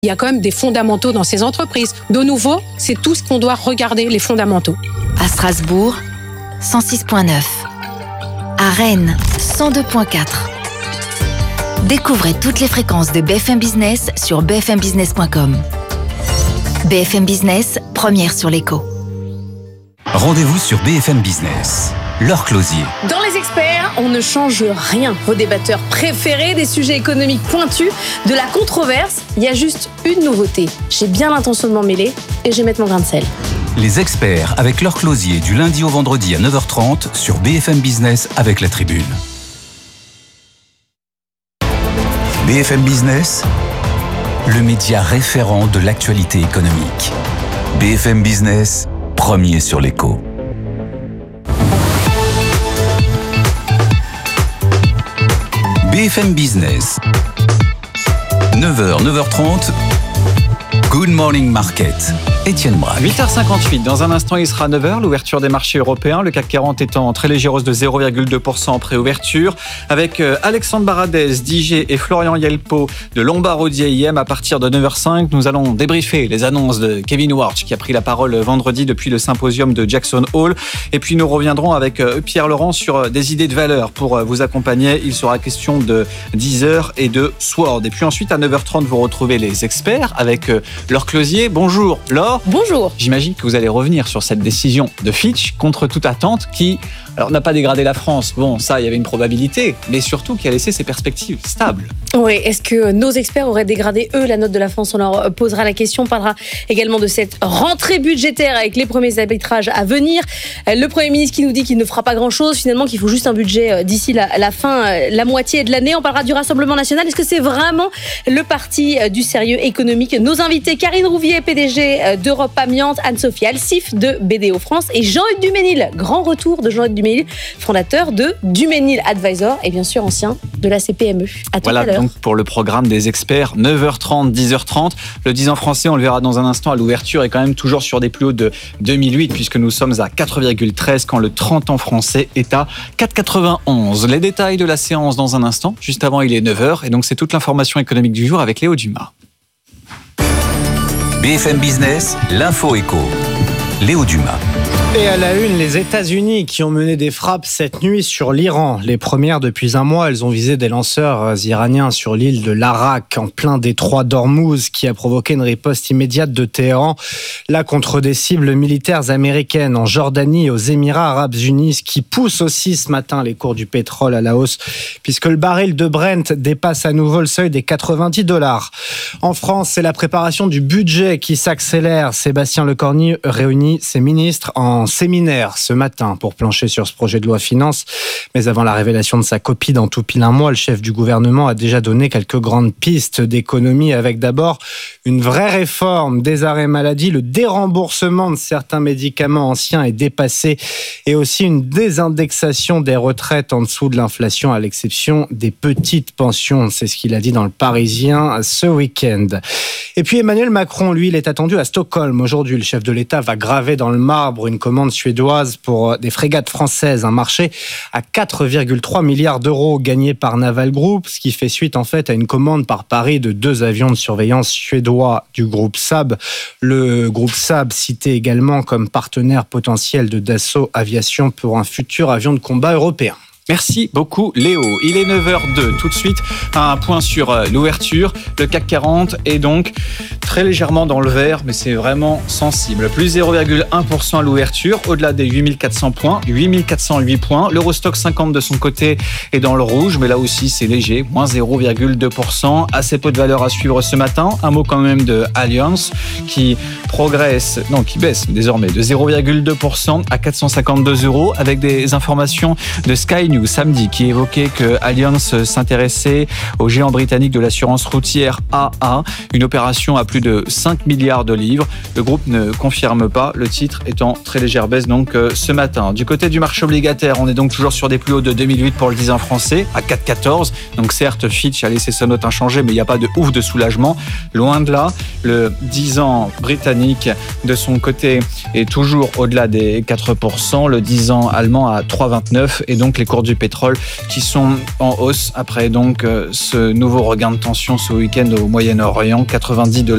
Il y a quand même des fondamentaux dans ces entreprises. De nouveau, c'est tout ce qu'on doit regarder, les fondamentaux. À Strasbourg, 106.9. À Rennes, 102.4. Découvrez toutes les fréquences de BFM Business sur bfmbusiness.com. BFM Business, première sur l'écho. Rendez-vous sur BFM Business. Laure Closier. Dans les experts, on ne change rien. Vos débatteurs préférés, des sujets économiques pointus, de la controverse, il y a juste une nouveauté. J'ai bien l'intention de m'en mêler et je vais mettre mon grain de sel. Les experts avec Laure Closier du lundi au vendredi à 9h30 sur BFM Business avec La Tribune. BFM Business, le média référent de l'actualité économique. BFM Business, premier sur l'écho. BFM Business, 9h, 9h30, Good Morning Market. Étienne Braque. 8h58, dans un instant il sera 9h, l'ouverture des marchés européens, le CAC 40 étant en très légère hausse de 0,2% en préouverture, avec Alexandre Baradez, d'IG et Florian Yelpo de Lombard-Odier IM. À partir de 9h05, nous allons débriefer les annonces de Kevin Warch qui a pris la parole vendredi depuis le symposium de Jackson Hole. Et puis nous reviendrons avec Pierre Laurent sur des idées de valeur pour vous accompagner. Il sera question de Deezer et de Sword. Et puis ensuite à 9h30, vous retrouvez les experts avec Laure Closier. Bonjour Laure. Bonjour. J'imagine que vous allez revenir sur cette décision de Fitch contre toute attente qui, alors, n'a pas dégradé la France. Bon, ça, il y avait une probabilité, mais surtout qui a laissé ses perspectives stables. Oui, est-ce que nos experts auraient dégradé, eux, la note de la France? On leur posera la question. On parlera également de cette rentrée budgétaire avec les premiers arbitrages à venir. Le Premier ministre qui nous dit qu'il ne fera pas grand-chose, finalement, qu'il faut juste un budget d'ici la fin, la moitié de l'année. On parlera du Rassemblement national. Est-ce que c'est vraiment le parti du sérieux économique? Nos invités, Karine Rouvier, PDG d'Europe Amiante, Anne-Sophie Alsif de BDO France et Jean-Hugues Duménil. Grand retour de Jean-Hugues Duménil, fondateur de Duménil Advisor et bien sûr ancien de la CPME. À tout à l'heure. Donc pour le programme des experts, 9h30, 10h30. Le 10 ans français, on le verra dans un instant à l'ouverture, est quand même toujours sur des plus hauts de 2008 puisque nous sommes à 4,13 quand le 30 ans français est à 4,91. Les détails de la séance dans un instant. Juste avant, il est 9h et donc c'est toute l'information économique du jour avec Léo Dumas. BFM Business, l'info éco. Léo Dumas. Et à la une, les États-Unis qui ont mené des frappes cette nuit sur l'Iran. Les premières depuis un mois, elles ont visé des lanceurs iraniens sur l'île de l'Arak, en plein détroit d'Ormuz, qui a provoqué une riposte immédiate de Téhéran, là contre des cibles militaires américaines en Jordanie et aux Émirats Arabes Unis, ce qui pousse aussi ce matin les cours du pétrole à la hausse, puisque le baril de Brent dépasse à nouveau le seuil des $90. En France, c'est la préparation du budget qui s'accélère. Sébastien Lecornu réunit ses ministres en séminaire ce matin pour plancher sur ce projet de loi finances. Mais avant la révélation de sa copie dans tout pile un mois, le chef du gouvernement a déjà donné quelques grandes pistes d'économie avec d'abord une vraie réforme des arrêts maladie, le déremboursement de certains médicaments anciens et dépassés et aussi une désindexation des retraites en dessous de l'inflation à l'exception des petites pensions. C'est ce qu'il a dit dans le Parisien ce week-end. Et puis Emmanuel Macron, lui, il est attendu à Stockholm aujourd'hui. Le chef de l'État va graver dans le marbre une commande suédoise pour des frégates françaises, un marché à 4,3 milliards d'euros gagné par Naval Group, ce qui fait suite en fait à une commande par Paris de 2 avions de surveillance suédois du groupe Saab. Le groupe Saab cité également comme partenaire potentiel de Dassault Aviation pour un futur avion de combat européen. Merci beaucoup Léo. Il est 9h02. Tout de suite, un point sur l'ouverture. Le CAC 40 est donc très légèrement dans le vert, mais c'est vraiment sensible. Plus 0,1% à l'ouverture, au-delà des 8400 points, 8408 points. L'Eurostock 50 de son côté est dans le rouge, mais là aussi c'est léger, moins 0,2%. Assez peu de valeur à suivre ce matin. Un mot quand même de Allianz qui qui baisse désormais de 0,2% à 452 € avec des informations de Sky News samedi qui évoquait que Allianz s'intéressait au géant britannique de l'assurance routière AA, une opération à plus plus de 5 milliards de livres. Le groupe ne confirme pas, le titre est en très légère baisse donc ce matin. Du côté du marché obligataire, on est donc toujours sur des plus hauts de 2008 pour le 10 ans français à 4,14. Donc certes, Fitch a laissé sa note inchangée, mais il n'y a pas de ouf de soulagement. Loin de là, le 10 ans britannique de son côté est toujours au-delà des 4%. Le 10 ans allemand à 3,29 et donc les cours du pétrole qui sont en hausse après donc ce nouveau regain de tension ce week-end au Moyen-Orient. $90